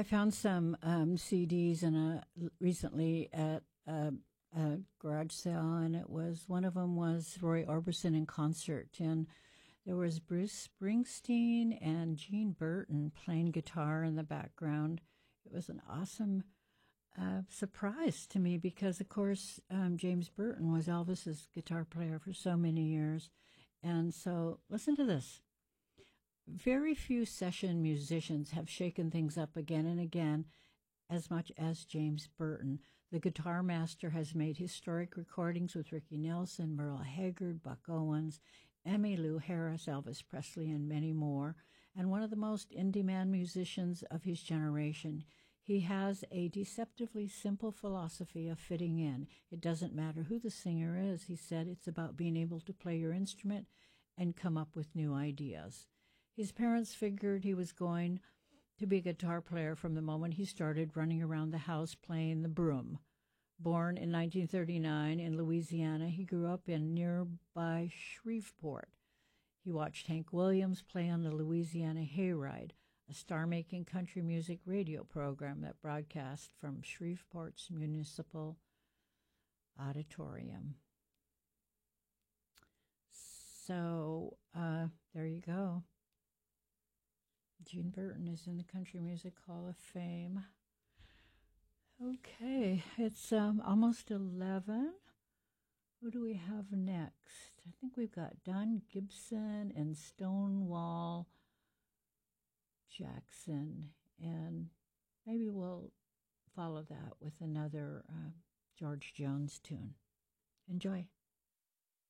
I found some CDs recently at a garage sale, and it was one of them was Roy Orbison in concert, and there was Bruce Springsteen and Gene Burton playing guitar in the background. It was an awesome surprise to me because, of course, James Burton was Elvis's guitar player for so many years. And so listen to this. Very few session musicians have shaken things up again and again as much as James Burton. The guitar master has made historic recordings with Ricky Nelson, Merle Haggard, Buck Owens, Emmylou Harris, Elvis Presley, and many more, and one of the most in-demand musicians of his generation. He has a deceptively simple philosophy of fitting in. It doesn't matter who the singer is, he said. It's about being able to play your instrument and come up with new ideas. His parents figured he was going to be a guitar player from the moment he started running around the house playing the broom. Born in 1939 in Louisiana, he grew up in nearby Shreveport. He watched Hank Williams play on the Louisiana Hayride, a star-making country music radio program that broadcast from Shreveport's Municipal Auditorium. So, there you go. Gene Burton is in the Country Music Hall of Fame. Okay, it's almost 11. Who do we have next? I think we've got Don Gibson and Stonewall Jackson, and maybe we'll follow that with another George Jones tune. Enjoy.